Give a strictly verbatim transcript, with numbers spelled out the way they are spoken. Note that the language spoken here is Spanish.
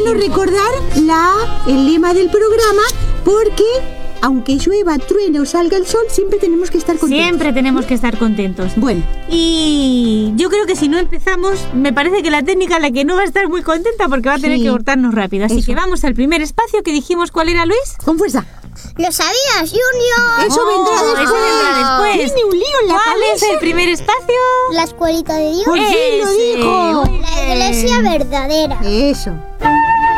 bueno recordar la, el lema del programa, porque aunque llueva, truene o salga el sol, siempre tenemos que estar contentos. Siempre tenemos que estar contentos. Bueno. Y yo creo que si no empezamos, me parece que la técnica la que no va a estar muy contenta porque va a tener sí. que cortarnos rápido. Así Eso. que vamos al primer espacio que dijimos. ¿Cuál era, Luis? Con fuerza. ¿Lo sabías, Junior? Eso Oh, vendrá después. Eso vendrá después. Tiene un lío en la ¿Cuál cabeza. es el primer espacio? La escuelita de Dios. Por fin lo Ese, dijo. muy La bien. iglesia verdadera. Eso.